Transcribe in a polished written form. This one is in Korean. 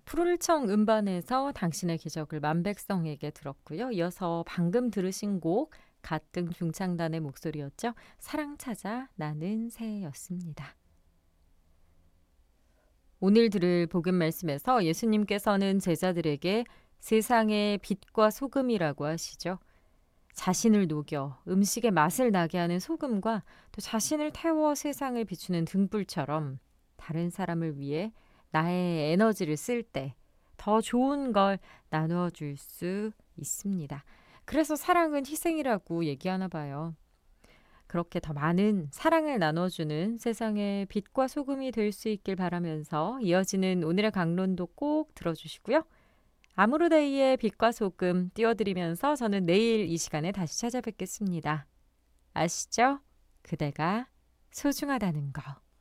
푸를청 음반에서 당신의 기적을 만백성에게 들었고요. 이어서 방금 들으신 곡 가등 중창단의 목소리였죠. 사랑 찾아 나는 새였습니다. 오늘 들을 복음 말씀에서 예수님께서는 제자들에게 세상의 빛과 소금이라고 하시죠. 자신을 녹여 음식의 맛을 나게 하는 소금과 또 자신을 태워 세상을 비추는 등불처럼 다른 사람을 위해 나의 에너지를 쓸 때 더 좋은 걸 나누어 줄 수 있습니다. 그래서 사랑은 희생이라고 얘기하나 봐요. 그렇게 더 많은 사랑을 나눠주는 세상의 빛과 소금이 될 수 있길 바라면서 이어지는 오늘의 강론도 꼭 들어주시고요. 아모르데이의 빛과 소금 띄워드리면서 저는 내일 이 시간에 다시 찾아뵙겠습니다. 아시죠? 그대가 소중하다는 거.